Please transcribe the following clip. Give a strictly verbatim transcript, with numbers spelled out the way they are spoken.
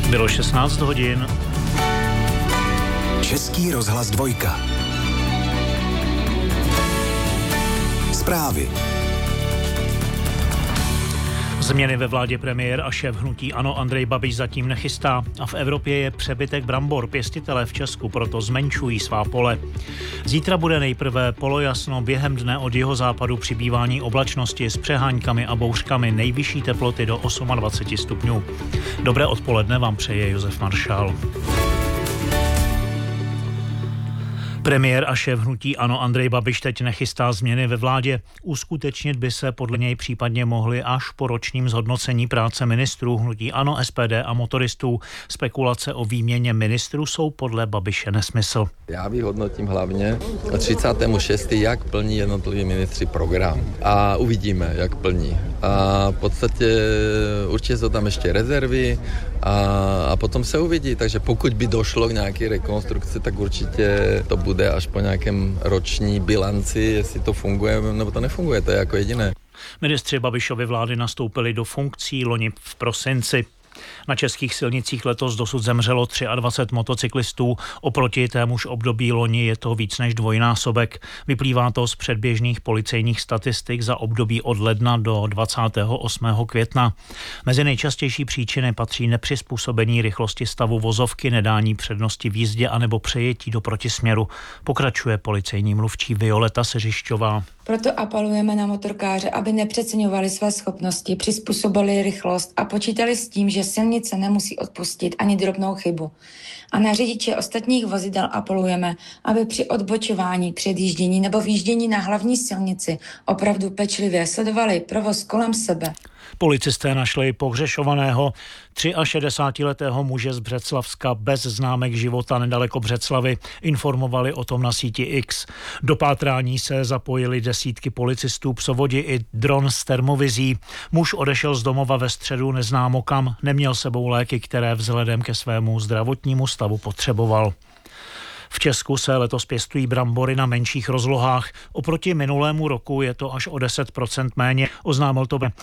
Bylo šestnáct hodin. Český rozhlas dvojka. Zprávy. Změny ve vládě premiér a šéf hnutí ANO Andrej Babiš zatím nechystá a v Evropě je přebytek brambor. Pěstitelé v Česku proto zmenšují svá pole. Zítra bude nejprve polojasno, během dne od jihozápadu přibývání oblačnosti s přeháňkami a bouřkami, nejvyšší teploty do dvacet osm stupňů. Dobré odpoledne vám přeje Josef Maršál. Premiér a šéf hnutí ANO Andrej Babiš teď nechystá změny ve vládě. Uskutečnit by se podle něj případně mohly až po ročním zhodnocení práce ministrů hnutí ANO, S P D a motoristů. Spekulace o výměně ministrů jsou podle Babiše nesmysl. Já vyhodnotím hlavně třicátého šestého jak plní jednotliví ministři program. A uvidíme, jak plní. A v podstatě určitě jsou tam ještě rezervy a, a potom se uvidí. Takže pokud by došlo k nějaké rekonstrukci, tak určitě to bude až po nějakém roční bilanci, jestli to funguje nebo to nefunguje. To je jako jediné. Ministři Babišovy vlády nastoupili do funkcí loni v prosinci. Na českých silnicích letos dosud zemřelo dvacet tři motocyklistů, oproti témuž období loni je to víc než dvojnásobek. Vyplývá to z předběžných policejních statistik za období od ledna do dvacátého osmého května. Mezi nejčastější příčiny patří nepřizpůsobení rychlosti stavu vozovky, nedání přednosti v jízdě anebo přejetí do protisměru, pokračuje policejní mluvčí Violeta Seřišťová. Proto apelujeme na motorkáře, aby nepřeceňovali své schopnosti, přizpůsobili rychlost a počítali s tím, že silnice nemusí odpustit ani drobnou chybu. A na řidiče ostatních vozidel apelujeme, aby při odbočování, předjíždění nebo výjíždění na hlavní silnici opravdu pečlivě sledovali provoz kolem sebe. Policisté našli pohřešovaného šedesátiletého muže z Břeclavska bez známek života nedaleko Břeclavy. Informovali o tom na síti X. Do pátrání se zapojili desítky policistů, psovodi i dron s termovizí. Muž odešel z domova ve středu neznámo kam, neměl sebou léky, které vzhledem ke svému zdravotnímu stavu potřeboval. V Česku se letos pěstují brambory na menších rozlohách. Oproti minulému roku je to až o deset procent méně, oznámil to